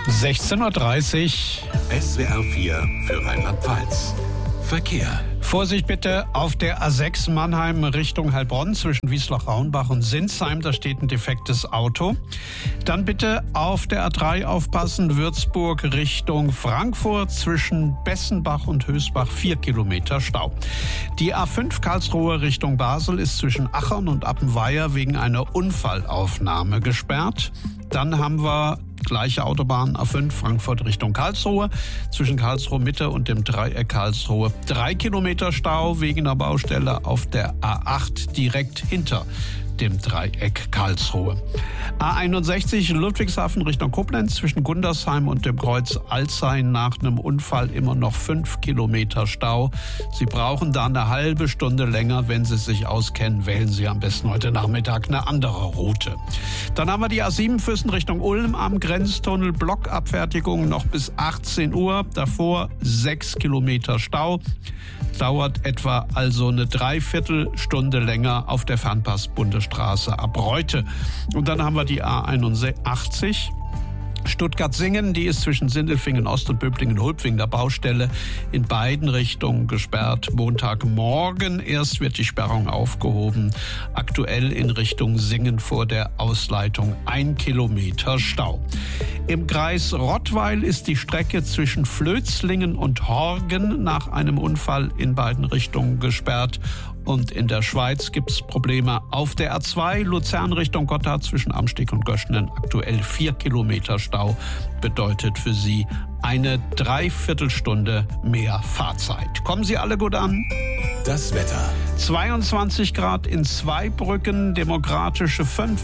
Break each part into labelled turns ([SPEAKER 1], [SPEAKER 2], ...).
[SPEAKER 1] 16:30 Uhr.
[SPEAKER 2] SWR 4 für Rheinland-Pfalz. Verkehr.
[SPEAKER 1] Vorsicht bitte auf der A6 Mannheim Richtung Heilbronn zwischen Wiesloch-Rauenbach und Sinsheim. Da steht ein defektes Auto. Dann bitte auf der A3 aufpassen, Würzburg Richtung Frankfurt zwischen Bessenbach und Hösbach 4 Kilometer Stau. Die A5 Karlsruhe Richtung Basel ist zwischen Achern und Appenweier wegen einer Unfallaufnahme gesperrt. Dann haben wir gleiche Autobahn A5 Frankfurt Richtung Karlsruhe. Zwischen Karlsruhe Mitte und dem Dreieck Karlsruhe 3 Kilometer Stau wegen einer Baustelle auf der A8 direkt hinter dem Dreieck Karlsruhe. A61 Ludwigshafen Richtung Koblenz zwischen Gundersheim und dem Kreuz Alzey nach einem Unfall immer noch 5 Kilometer Stau. Sie brauchen da eine halbe Stunde länger. Wenn Sie sich auskennen, wählen Sie am besten heute Nachmittag eine andere Route. Dann haben wir die A7 Füssen Richtung Ulm am Grenztunnel. Blockabfertigung noch bis 18 Uhr. Davor 6 Kilometer Stau. Dauert etwa also eine Dreiviertelstunde länger auf der Fernpass-Bundesstraße ab Reute. Und dann haben wir die A81 Stuttgart-Singen, die ist zwischen Sindelfingen Ost und Böblingen-Hulb wegen der Baustelle in beiden Richtungen gesperrt. Montagmorgen erst wird die Sperrung aufgehoben. Aktuell in Richtung Singen vor der Ausleitung 1 Kilometer Stau. Im Kreis Rottweil ist die Strecke zwischen Flözlingen und Horgen nach einem Unfall in beiden Richtungen gesperrt. Und in der Schweiz gibt es Probleme auf der A2 Luzern Richtung Gotthard zwischen Amsteg und Göschenen. Aktuell 4 Kilometer Stau bedeutet für Sie eine Dreiviertelstunde mehr Fahrzeit. Kommen Sie alle gut an?
[SPEAKER 2] Das Wetter.
[SPEAKER 1] 22 Grad in Zweibrücken, demokratische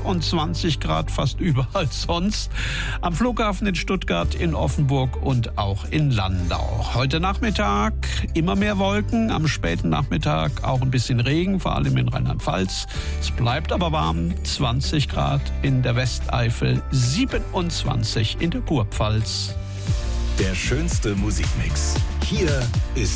[SPEAKER 1] 25 Grad fast überall sonst. Am Flughafen in Stuttgart, in Offenburg und auch in Landau. Heute Nachmittag immer mehr Wolken, am späten Nachmittag auch ein bisschen Regen, vor allem in Rheinland-Pfalz. Es bleibt aber warm, 20 Grad in der Westeifel, 27 in der Kurpfalz.
[SPEAKER 2] Der schönste Musikmix. Hier ist